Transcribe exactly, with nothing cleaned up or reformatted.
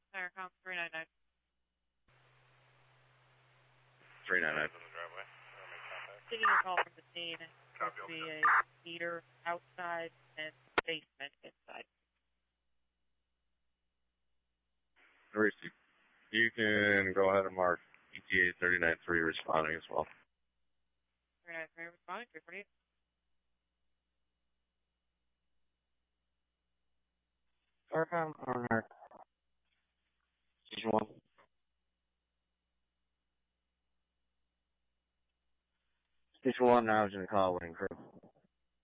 Starcom three nine nine. three nine nine. Taking a call from the scene. Supposed to be a heater outside and basement inside. Receive. You can go ahead and mark E T A three nine three responding as well. three nine three responding, three forty-eight. Starcom, owner. Station one. Station one, now is in the call, waiting crew.